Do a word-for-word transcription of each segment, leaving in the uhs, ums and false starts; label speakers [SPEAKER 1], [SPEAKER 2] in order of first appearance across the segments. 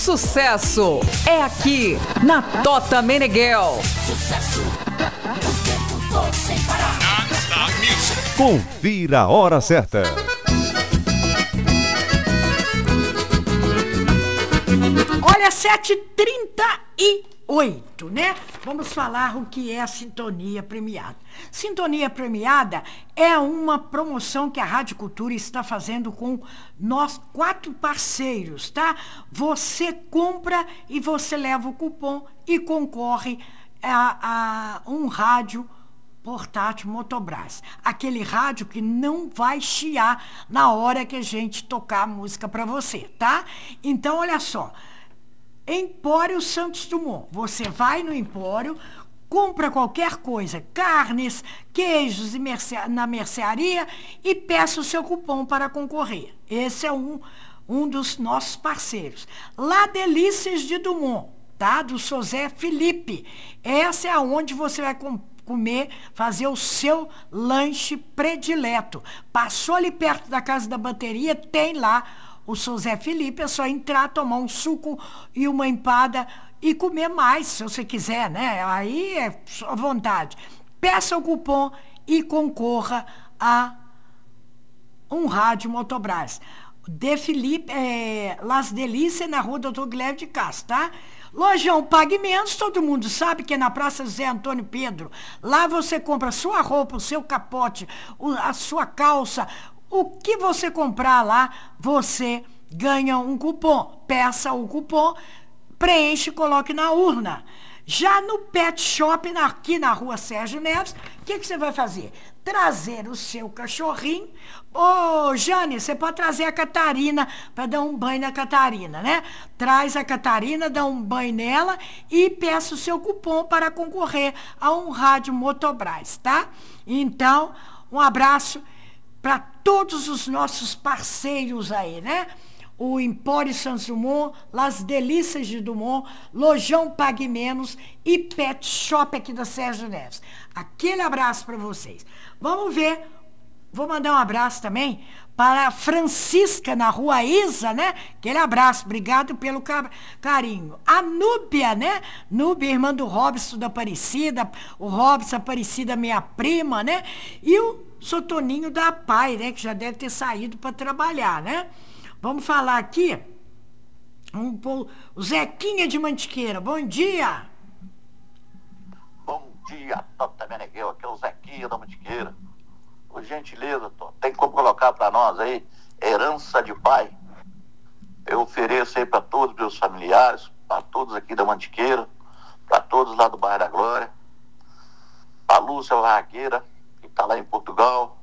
[SPEAKER 1] Sucesso é aqui na Tota Meneghel.
[SPEAKER 2] Sucesso, o tempo todo sem parar.
[SPEAKER 3] Non-stop music.
[SPEAKER 4] Confira a hora certa.
[SPEAKER 5] Olha, sete e trinta e oito, né? Vamos falar o que é a Sintonia Premiada. Sintonia Premiada é uma promoção que a Rádio Cultura está fazendo com nós quatro parceiros, tá? Você compra e você leva o cupom e concorre a, a um rádio portátil Motobras. Aquele rádio que não vai chiar na hora que a gente tocar a música para você, tá? Então, olha só. Empório Santos Dumont. Você vai no Empório, compra qualquer coisa, carnes, queijos e merce... na mercearia e peça o seu cupom para concorrer. Esse é um, um dos nossos parceiros. La Delícias de Dumont, tá? Do José Felipe. Essa é onde você vai comprar, comer, fazer o seu lanche predileto. Passou ali perto da Casa da Bateria, tem lá o José Felipe, é só entrar, tomar um suco e uma empada e comer mais, se você quiser, né? Aí é à vontade. Peça o cupom e concorra a um rádio Motobras. De Felipe, é, Las Delícias, na rua doutor Guilherme de Castro, tá? Lojão Pague Menos, todo mundo sabe que é na Praça Zé Antônio Pedro. Lá você compra a sua roupa, o seu capote, a sua calça. O que você comprar lá, você ganha um cupom. Peça o cupom, preenche e coloque na urna. Já no Pet Shop, aqui na rua Sérgio Neves, o que, que você vai fazer? Trazer o seu cachorrinho. Ô, Jane, você pode trazer a Catarina para dar um banho na Catarina, né? Traz a Catarina, dá um banho nela e peça o seu cupom para concorrer a um rádio Motobras, tá? Então, um abraço para todos os nossos parceiros aí, né? O Empório Santos Dumont, Las Delícias de Dumont, Lojão Pague Menos e Pet Shop aqui da Sérgio Neves. Aquele abraço para vocês. Vamos ver, vou mandar um abraço também para a Francisca, na Rua Isa, né? Aquele abraço, obrigado pelo carinho. A Núbia, né? Núbia, irmã do Robson da Aparecida, o Robson Aparecida, minha prima, né? E o Sotoninho da Pai, né? Que já deve ter saído para trabalhar, né? Vamos falar aqui, um, o Zequinha de Mantiqueira. Bom dia.
[SPEAKER 6] Bom dia, Tota Meneghel, aqui é o Zequinha da Mantiqueira. Por gentileza, Tota, tem como colocar para nós aí, herança de pai? Eu ofereço aí para todos os meus familiares, para todos aqui da Mantiqueira, para todos lá do bairro da Glória, para a Lúcia Larraqueira, que está lá em Portugal,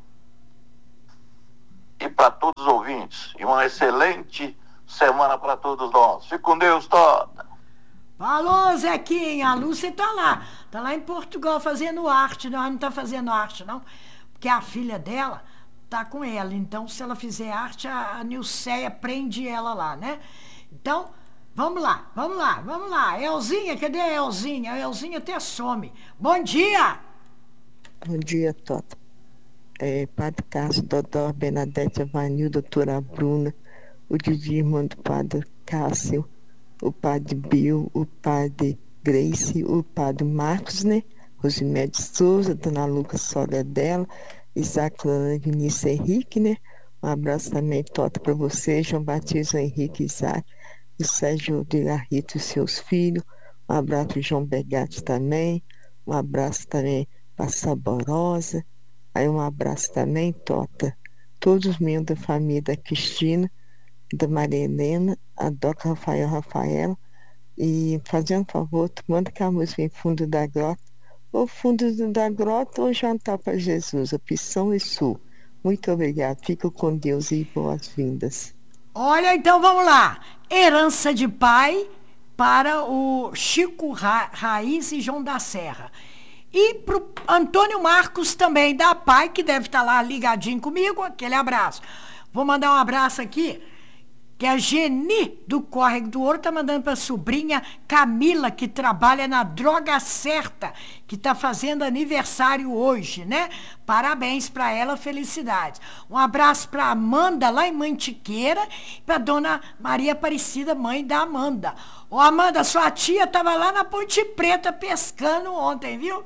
[SPEAKER 6] e para todos os ouvintes. E uma excelente semana para todos nós. Fique com Deus, Tota.
[SPEAKER 5] Falou, Zequinha. A Lúcia tá lá. Tá lá em Portugal fazendo arte. Não, ela não tá fazendo arte, não. Porque a filha dela tá com ela. Então, se ela fizer arte, a, a Nilceia prende ela lá, né? Então, vamos lá, vamos lá, vamos lá. Elzinha, cadê a Elzinha? A Elzinha até some. Bom dia!
[SPEAKER 7] Bom dia, Tota. É, Padre Cássio, doutor Bernadette Avanil, doutora Bruna, o Didi, irmão do Padre Cássio, o Padre Bill, o Padre Grace, o Padre Marcos, né? Rosimede Souza, Dona Lucas, sogra dela, Isaac Lana, Vinícius Henrique, né? Um abraço também, Tota, para você, João Batista Henrique Isaac, o Sérgio de Garrito e seus filhos, um abraço para o João Begatti também, um abraço também para a Saborosa. Aí um abraço também, Tota, todos os membros da família da Cristina, da Maria Helena, a Doca Rafael Rafaela, e fazendo um favor, tu manda que a música em Fundo da Grota, ou Fundo da Grota, ou Jantar para Jesus, opção e sul. Muito obrigado, fica com Deus e boas-vindas.
[SPEAKER 5] Olha, então vamos lá. Herança de pai para o Chico Ra- Raiz e João da Serra. E pro Antônio Marcos também, da Pai, que deve estar lá ligadinho comigo, aquele abraço. Vou mandar um abraço aqui que a Geni do Córrego do Ouro tá mandando para a sobrinha Camila, que trabalha na Droga Certa, que está fazendo aniversário hoje, né? Parabéns para ela, felicidades. Um abraço para Amanda, lá em Mantiqueira, para dona Maria Aparecida, mãe da Amanda. Ô Amanda, sua tia estava lá na Ponte Preta pescando ontem, viu?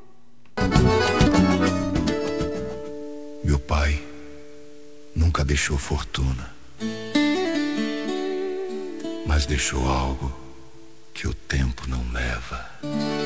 [SPEAKER 3] Meu pai nunca deixou fortuna, mas deixou algo que o tempo não leva.